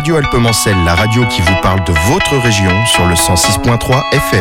Radio Alpemancelle, la radio qui vous parle de votre région sur le 106.3 FM.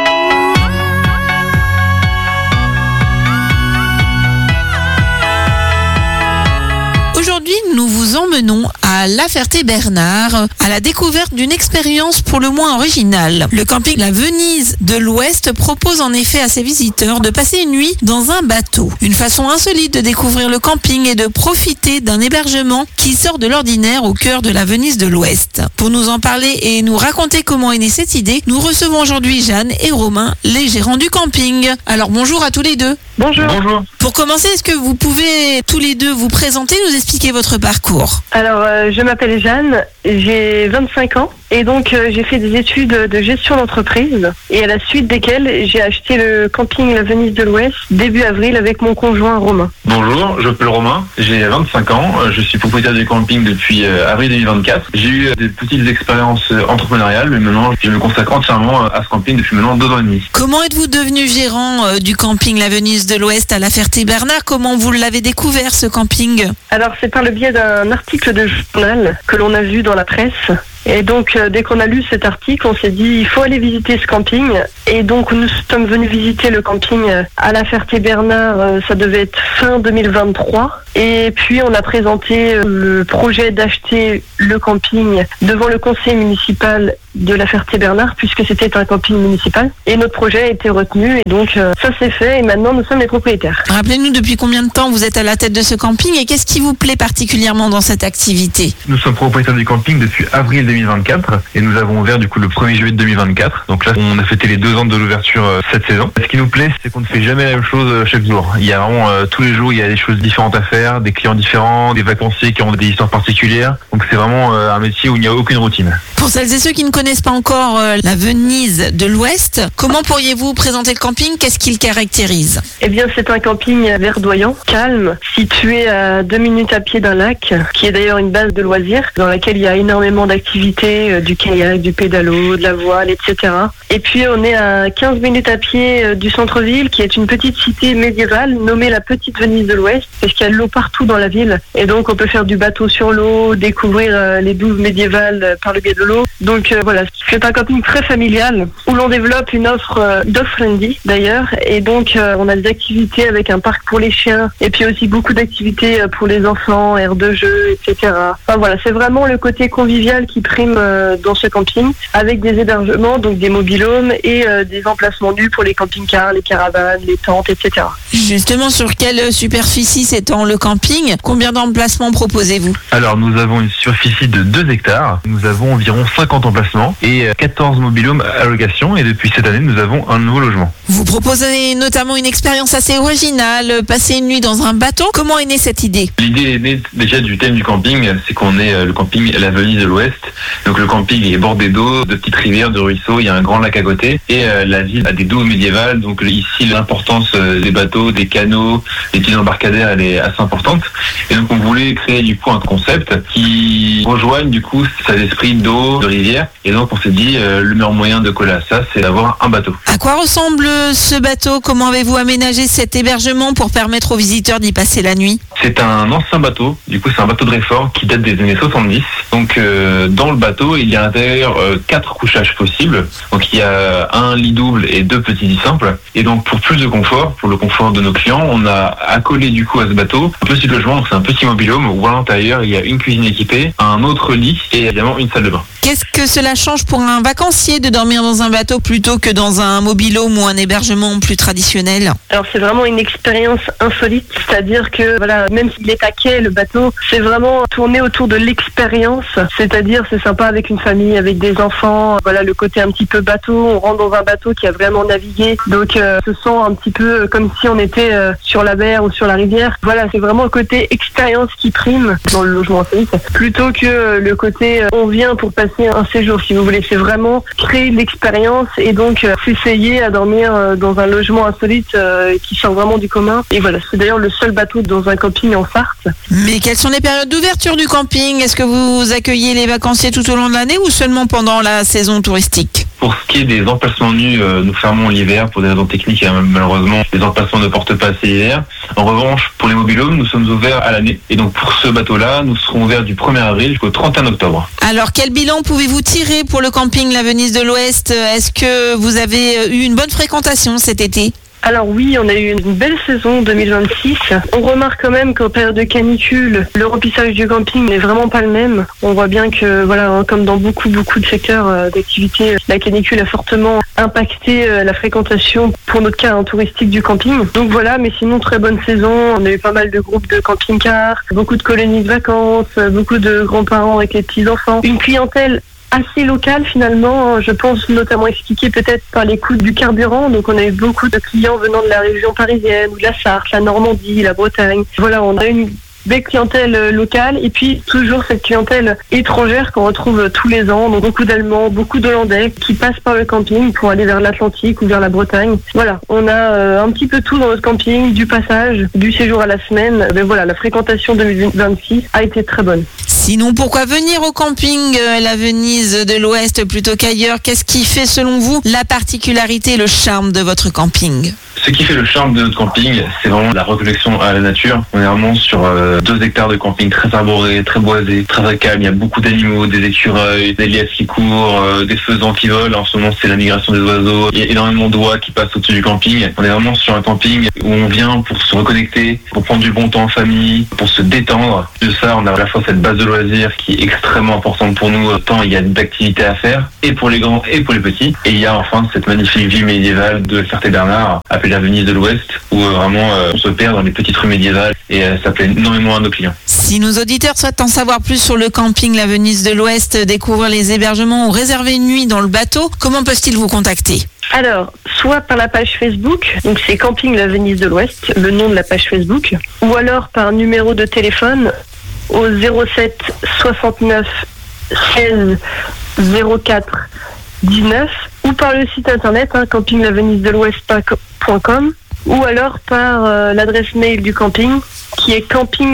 Aujourd'hui, nous vous emmenons à La Ferté-Bernard, à la découverte d'une expérience pour le moins originale. Le camping La Venise de l'Ouest propose en effet à ses visiteurs de passer une nuit dans un bateau. Une façon insolite de découvrir le camping et de profiter d'un hébergement qui sort de l'ordinaire au cœur de la Venise de l'Ouest. Pour nous en parler et nous raconter comment est née cette idée, nous recevons aujourd'hui Jeanne et Romain, les gérants du camping. Alors bonjour à tous les deux. Bonjour. Bonjour. Pour commencer, est-ce que vous pouvez tous les deux vous présenter, nous expliquer votre parcours ? Alors, je m'appelle Jeanne, j'ai 25 ans et donc j'ai fait des études de gestion d'entreprise et à la suite desquelles j'ai acheté le camping La Venise de l'Ouest début avril avec mon conjoint Romain. Bonjour, je m'appelle Romain, j'ai 25 ans, je suis propriétaire du camping depuis avril 2024. J'ai eu des petites expériences entrepreneuriales, mais maintenant je me consacre entièrement à ce camping depuis maintenant 2 ans et demi. Comment êtes-vous devenu gérant du camping La Venise de l'Ouest à La Ferté-Bernard ? Comment vous l'avez découvert ce camping ? Alors, c'est par le biais d'un article de journal que l'on a vu dans la presse. Et donc, dès qu'on a lu cet article, on s'est dit, il faut aller visiter ce camping. Et donc, nous sommes venus visiter le camping à La Ferté-Bernard, ça devait être fin 2023. Et puis, on a présenté le projet d'acheter le camping devant le conseil municipal de La Ferté-Bernard, puisque c'était un camping municipal. Et notre projet a été retenu. Et donc, ça s'est fait. Et maintenant, nous sommes les propriétaires. Rappelez-nous depuis combien de temps vous êtes à la tête de ce camping et qu'est-ce qui vous plaît particulièrement dans cette activité ? Nous sommes propriétaires du camping depuis avril 2024 et nous avons ouvert du coup le 1er juillet 2024. Donc là, on a fêté les 2 ans de l'ouverture cette saison. Ce qui nous plaît, c'est qu'on ne fait jamais la même chose chaque jour. Il y a vraiment tous les jours, il y a des choses différentes à faire, des clients différents, des vacanciers qui ont des histoires particulières. Donc c'est vraiment un métier où il n'y a aucune routine. Pour celles et ceux qui ne connaissent pas encore la Venise de l'Ouest, comment pourriez-vous présenter le camping ? Qu'est-ce qu'il caractérise ? Eh bien, c'est un camping verdoyant, calme, situé à 2 minutes à pied d'un lac, qui est d'ailleurs une base de loisirs, dans laquelle il y a énormément d'activités, du kayak, du pédalo, de la voile, etc. Et puis, on est à 15 minutes à pied du centre-ville, qui est une petite cité médiévale, nommée la Petite Venise de l'Ouest, parce qu'il y a de l'eau partout dans la ville. Et donc, on peut faire du bateau sur l'eau, découvrir les douves médiévales par le biais de l'eau. Donc, voilà, c'est un camping très familial, où l'on développe une offre dog-friendly, d'ailleurs. Et donc, on a des activités avec un parc pour les chiens, et puis aussi beaucoup d'activités pour les enfants, aires de jeu, etc. Enfin voilà, c'est vraiment le côté convivial qui prime dans ce camping, avec des hébergements, donc des mobil-homes et des emplacements nus pour les camping-cars, les caravanes, les tentes, etc. Justement, sur quelle superficie s'étend le camping ? Combien d'emplacements proposez-vous ? Alors nous avons une superficie de 2 hectares, nous avons environ 50 emplacements et 14 mobil-homes à location et depuis cette année nous avons un nouveau logement. Vous proposez notamment une expérience assez originale, passer une nuit dans un bateau. Comment est née cette idée ? L'idée est née déjà du thème du camping, c'est qu'on est le camping La Venise de l'Ouest. Donc le camping est bordé d'eau, de petites rivières, de ruisseaux, il y a un grand lac à côté et la ville a des douves médiévales. Donc ici l'importance des bateaux, des canots, des petits embarcadères, elle est assez importante. Et donc on voulait créer du coup un concept qui rejoigne du coup cet esprit d'eau, de rivière. Et donc on s'est dit le meilleur moyen de coller à ça, c'est d'avoir un bateau. À quoi ressemble ce bateau ? Comment avez-vous aménagé cet hébergement pour permettre aux visiteurs d'y passer la nuit ? C'est un ancien bateau, du coup c'est un bateau de réfort qui date des années 70. Donc dans le bateau, il y a à l'intérieur 4 couchages possibles. Donc il y a un lit double et 2 petits lits simples. Et donc pour plus de confort, pour le confort de nos clients, on a accolé du coup à ce bateau un petit logement, donc c'est un petit mobil-home où à l'intérieur il y a une cuisine équipée, un autre lit et évidemment une salle de bain. Qu'est-ce que cela change pour un vacancier de dormir dans un bateau plutôt que dans un mobil-home ou un hébergement plus traditionnel ? Alors c'est vraiment une expérience insolite, c'est-à-dire que voilà, même s'il est à quai, le bateau, c'est vraiment tourné autour de l'expérience, c'est-à-dire c'est sympa avec une famille, avec des enfants, voilà le côté un petit peu bateau, on rentre dans un bateau qui a vraiment navigué, donc se sent un petit peu comme si on était sur la mer ou sur la rivière. Voilà, c'est vraiment le côté expérience qui prime dans le logement insolite, plutôt que le côté on vient pour passer un séjour, si vous voulez. C'est vraiment créer l'expérience et donc s'essayer à dormir dans un logement insolite qui sort vraiment du commun. Et voilà, c'est d'ailleurs le seul bateau dans un camping en Sarthe. Mais quelles sont les périodes d'ouverture du camping ? Est-ce que vous accueillez les vacanciers tout au long de l'année ou seulement pendant la saison touristique ? Pour ce qui est des emplacements nus, nous fermons l'hiver pour des raisons techniques et malheureusement les emplacements ne portent pas assez l'hiver. En revanche, pour les mobil-homes, nous sommes ouverts à l'année. Et donc pour ce bateau-là, nous serons ouverts du 1er avril jusqu'au 31 octobre. Alors quel bilan pouvez-vous tirer pour le camping La Venise de l'Ouest? Est-ce que vous avez eu une bonne fréquentation cet été? Alors oui, on a eu une belle saison 2026. On remarque quand même qu'en période de canicule, le remplissage du camping n'est vraiment pas le même. On voit bien que, voilà, comme dans beaucoup de secteurs d'activité, la canicule a fortement impacté la fréquentation, pour notre cas, touristique du camping. Donc voilà, mais sinon, très bonne saison. On a eu pas mal de groupes de camping-cars, beaucoup de colonies de vacances, beaucoup de grands-parents avec les petits-enfants. Une clientèle assez local finalement, je pense notamment expliqué peut-être par les coûts du carburant. Donc on a eu beaucoup de clients venant de la région parisienne, ou de la Sarthe, la Normandie, la Bretagne. Voilà, on a une belle clientèle locale et puis toujours cette clientèle étrangère qu'on retrouve tous les ans. Donc beaucoup d'Allemands, beaucoup d'Hollandais qui passent par le camping pour aller vers l'Atlantique ou vers la Bretagne. Voilà, on a un petit peu tout dans notre camping, du passage, du séjour à la semaine. Mais voilà, la fréquentation 2026 a été très bonne. Sinon, pourquoi venir au camping La Venise de l'Ouest plutôt qu'ailleurs? Qu'est-ce qui fait selon vous la particularité, le charme de votre camping? Ce qui fait le charme de notre camping, c'est vraiment la reconnexion à la nature. On est vraiment sur 2 hectares de camping très arborés, très boisés, très calme. Il y a beaucoup d'animaux, des écureuils, des lièvres qui courent, des faisans qui volent. En ce moment, c'est la migration des oiseaux. Il y a énormément d'oies qui passent au-dessus du camping. On est vraiment sur un camping où on vient pour se reconnecter, pour prendre du bon temps en famille, pour se détendre. De ça, on a à la fois cette base de loisirs qui est extrêmement importante pour nous. Tant il y a d'activités à faire, et pour les grands et pour les petits. Et il y a enfin cette magnifique ville médiévale de Ferté-Bernard, appelée la Venise de l'Ouest, où vraiment on se perd dans les petites rues médiévales et ça plaît énormément à nos clients. Si nos auditeurs souhaitent en savoir plus sur le camping La Venise de l'Ouest, découvrir les hébergements ou réserver une nuit dans le bateau, comment peuvent-ils vous contacter? Alors, soit par la page Facebook, donc c'est Camping La Venise de l'Ouest, le nom de la page Facebook, ou alors par numéro de téléphone au 07 69 16 04 19 ou par le site internet campinglavenisedelouest.com ou alors par l'adresse mail du camping qui est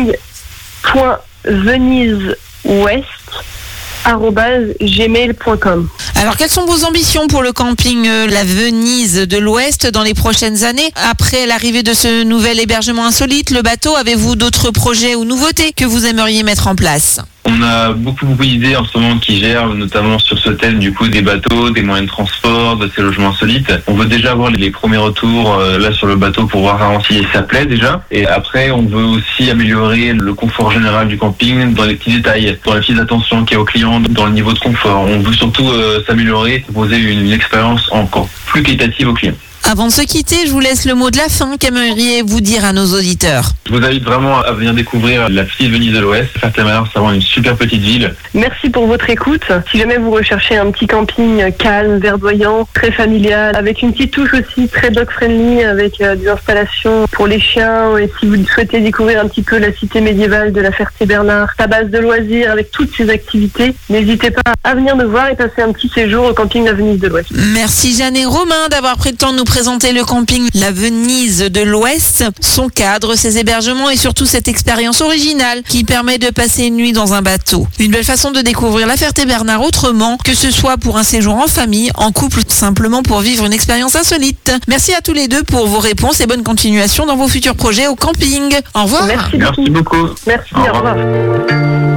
camping.veniseouest@gmail.com. Alors, quelles sont vos ambitions pour le camping La Venise de l'Ouest dans les prochaines années? Après l'arrivée de ce nouvel hébergement insolite, le bateau, avez-vous d'autres projets ou nouveautés que vous aimeriez mettre en place? On a beaucoup d'idées en ce moment qui gèrent, notamment sur ce thème du coup des bateaux, des moyens de transport, de ces logements insolites. On veut déjà voir les premiers retours là sur le bateau pour voir si ça plaît déjà. Et après, on veut aussi améliorer le confort général du camping dans les petits détails, dans les petites attentions qu'il y a aux clients, dans le niveau de confort. On veut surtout s'améliorer, proposer une expérience encore plus qualitative aux clients. Avant de se quitter, je vous laisse le mot de la fin. Qu'aimeriez-vous dire à nos auditeurs? Je vous invite vraiment à venir découvrir la petite Venise de l'Ouest. Ferté-Bernard, c'est vraiment une super petite ville. Merci pour votre écoute. Si jamais vous recherchez un petit camping calme, verdoyant, très familial, avec une petite touche aussi très dog-friendly, avec des installations pour les chiens, et si vous souhaitez découvrir un petit peu la cité médiévale de la Ferté-Bernard, sa base de loisirs avec toutes ses activités, n'hésitez pas à venir nous voir et passer un petit séjour au camping La Venise de l'Ouest. Merci Jeanne et Romain d'avoir pris le temps de nous présenter le camping La Venise de l'Ouest, son cadre, ses hébergements et surtout cette expérience originale qui permet de passer une nuit dans un bateau. Une belle façon de découvrir la Ferté-Bernard autrement, que ce soit pour un séjour en famille, en couple, simplement pour vivre une expérience insolite. Merci à tous les deux pour vos réponses et bonne continuation dans vos futurs projets au camping. Au revoir. Merci beaucoup. Merci beaucoup. Merci, au revoir.